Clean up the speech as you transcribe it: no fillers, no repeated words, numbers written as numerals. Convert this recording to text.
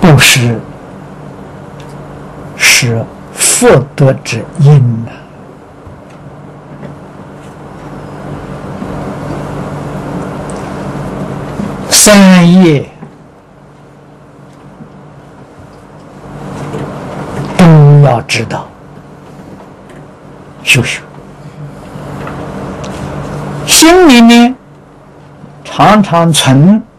就是福德之因呐。三业都要知道修修，心里面常常存